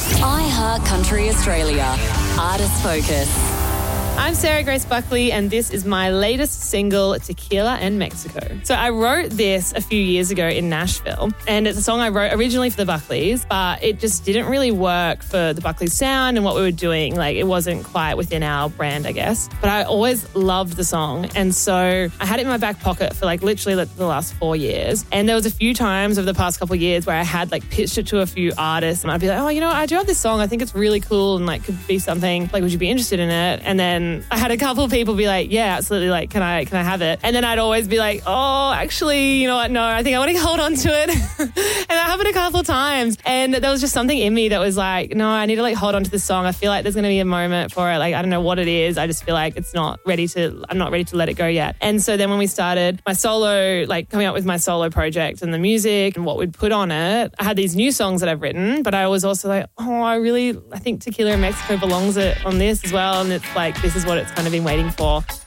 iHeart Country Australia. Artist Focus. I'm Sarah Grace Buckley, and this is my latest single, Tequila and Mexico. So I wrote this a few years ago in Nashville, and it's a song I wrote originally for the Buckleys, but it just didn't really work for the Buckleys sound and what we were doing. Like, it wasn't quite within our brand, I guess. But I always loved the song, and so I had it in my back pocket for literally the last 4 years. And there was a few times over the past couple of years where I had pitched it to a few artists, and I'd be like, oh, I do have this song. I think it's really cool and could be something. Would you be interested in it? And then I had a couple of people be like, yeah, absolutely. Can I have it? And then I'd always be like, oh, actually, you know what? No, I think I want to hold on to it. And that happened a couple of times. And there was just something in me that was like, no, I need to hold on to this song. I feel like there's going to be a moment for it. I don't know what it is. I just feel like I'm not ready to let it go yet. And so then when we started my solo, coming up with my solo project and the music and what we'd put on it, I had these new songs that I've written, but I was also like, oh, I think Tequila in Mexico belongs on this as well. And it's this is what it's kind of been waiting for.